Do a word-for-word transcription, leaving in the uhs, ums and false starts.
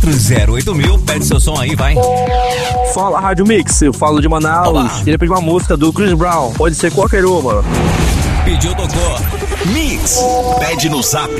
quatro zero oito mil. Pede seu som aí, vai. Fala, Rádio Mix, eu falo de Manaus. Olá. Queria pedir uma música do Chris Brown, pode ser qualquer uma. Pediu, tocou. Mix. Pede no Zap